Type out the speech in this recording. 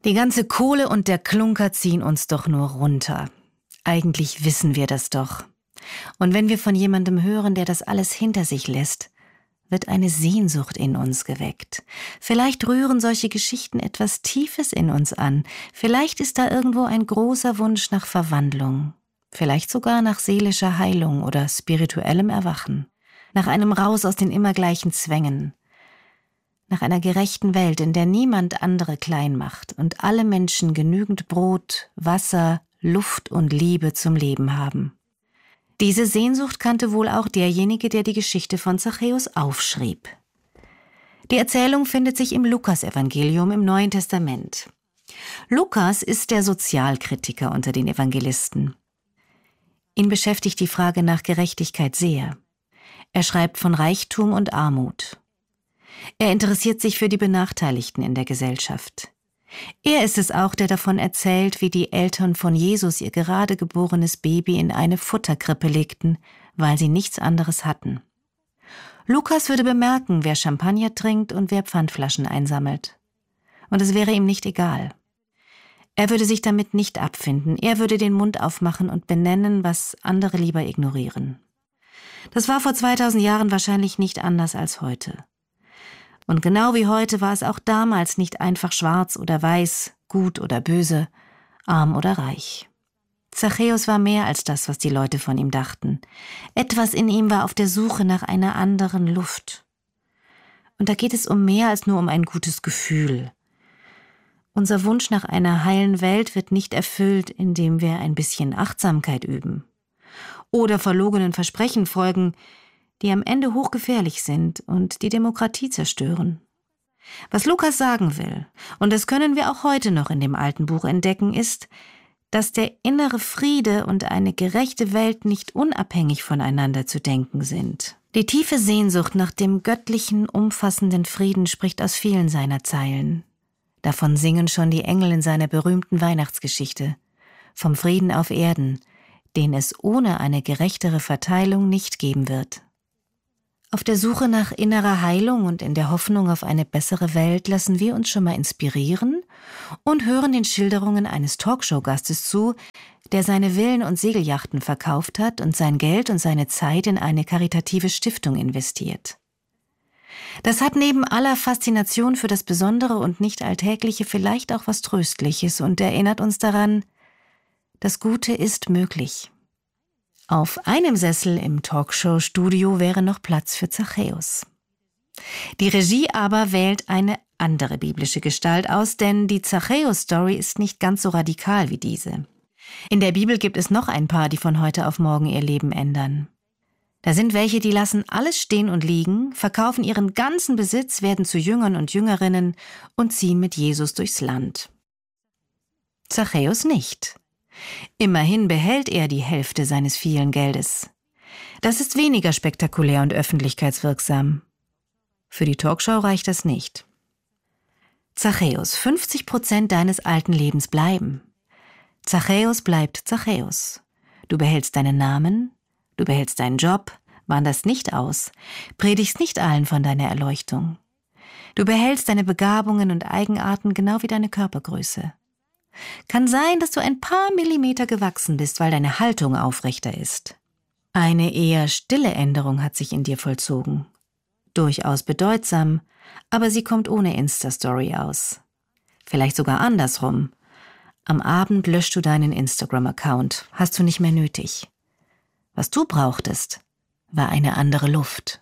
Die ganze Kohle und der Klunker ziehen uns doch nur runter. Eigentlich wissen wir das doch. Und wenn wir von jemandem hören, der das alles hinter sich lässt, wird eine Sehnsucht in uns geweckt. Vielleicht rühren solche Geschichten etwas Tiefes in uns an. Vielleicht ist da irgendwo ein großer Wunsch nach Verwandlung. Vielleicht sogar nach seelischer Heilung oder spirituellem Erwachen. Nach einem Raus aus den immer gleichen Zwängen. Nach einer gerechten Welt, in der niemand andere klein macht und alle Menschen genügend Brot, Wasser, Luft und Liebe zum Leben haben. Diese Sehnsucht kannte wohl auch derjenige, der die Geschichte von Zachäus aufschrieb. Die Erzählung findet sich im Lukas-Evangelium im Neuen Testament. Lukas ist der Sozialkritiker unter den Evangelisten. Ihn beschäftigt die Frage nach Gerechtigkeit sehr. Er schreibt von Reichtum und Armut. Er interessiert sich für die Benachteiligten in der Gesellschaft. Er ist es auch, der davon erzählt, wie die Eltern von Jesus ihr gerade geborenes Baby in eine Futterkrippe legten, weil sie nichts anderes hatten. Lukas würde bemerken, wer Champagner trinkt und wer Pfandflaschen einsammelt. Und es wäre ihm nicht egal. Er würde sich damit nicht abfinden, er würde den Mund aufmachen und benennen, was andere lieber ignorieren. Das war vor 2000 Jahren wahrscheinlich nicht anders als heute. Und genau wie heute war es auch damals nicht einfach schwarz oder weiß, gut oder böse, arm oder reich. Zachäus war mehr als das, was die Leute von ihm dachten. Etwas in ihm war auf der Suche nach einer anderen Luft. Und da geht es um mehr als nur um ein gutes Gefühl. Unser Wunsch nach einer heilen Welt wird nicht erfüllt, indem wir ein bisschen Achtsamkeit üben. Oder verlogenen Versprechen folgen, die am Ende hochgefährlich sind und die Demokratie zerstören. Was Lukas sagen will, und das können wir auch heute noch in dem alten Buch entdecken, ist, dass der innere Friede und eine gerechte Welt nicht unabhängig voneinander zu denken sind. Die tiefe Sehnsucht nach dem göttlichen, umfassenden Frieden spricht aus vielen seiner Zeilen. Davon singen schon die Engel in seiner berühmten Weihnachtsgeschichte. Vom Frieden auf Erden, den es ohne eine gerechtere Verteilung nicht geben wird. Auf der Suche nach innerer Heilung und in der Hoffnung auf eine bessere Welt lassen wir uns schon mal inspirieren und hören den Schilderungen eines Talkshow-Gastes zu, der seine Villen und Segelyachten verkauft hat und sein Geld und seine Zeit in eine karitative Stiftung investiert. Das hat neben aller Faszination für das Besondere und Nicht-Alltägliche vielleicht auch was Tröstliches und erinnert uns daran, das Gute ist möglich. Auf einem Sessel im Talkshow-Studio wäre noch Platz für Zachäus. Die Regie aber wählt eine andere biblische Gestalt aus, denn die Zachäus-Story ist nicht ganz so radikal wie diese. In der Bibel gibt es noch ein paar, die von heute auf morgen ihr Leben ändern. Da sind welche, die lassen alles stehen und liegen, verkaufen ihren ganzen Besitz, werden zu Jüngern und Jüngerinnen und ziehen mit Jesus durchs Land. Zachäus nicht. Immerhin behält er die Hälfte seines vielen Geldes. Das ist weniger spektakulär und öffentlichkeitswirksam. Für die Talkshow reicht das nicht. Zachäus, 50% deines alten Lebens bleiben. Zachäus bleibt Zachäus. Du behältst deinen Namen, du behältst deinen Job, wanderst nicht aus, predigst nicht allen von deiner Erleuchtung. Du behältst deine Begabungen und Eigenarten genau wie deine Körpergröße. Kann sein, dass du ein paar Millimeter gewachsen bist, weil deine Haltung aufrechter ist. Eine eher stille Änderung hat sich in dir vollzogen. Durchaus bedeutsam, aber sie kommt ohne Insta-Story aus. Vielleicht sogar andersrum. Am Abend löschst du deinen Instagram-Account, hast du nicht mehr nötig. Was du brauchtest, war eine andere Luft.